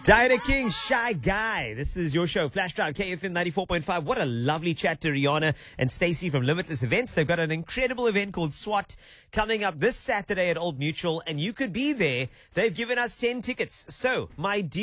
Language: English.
Diana King, Shy Guy. This is your show, Flash Drive, KFM 94.5. What a lovely chat to Rihanna and Stacey from Limitless Events. They've got an incredible event called SWAT coming up this Saturday at Old Mutual, and you could be there. They've given us 10 tickets. So, my dear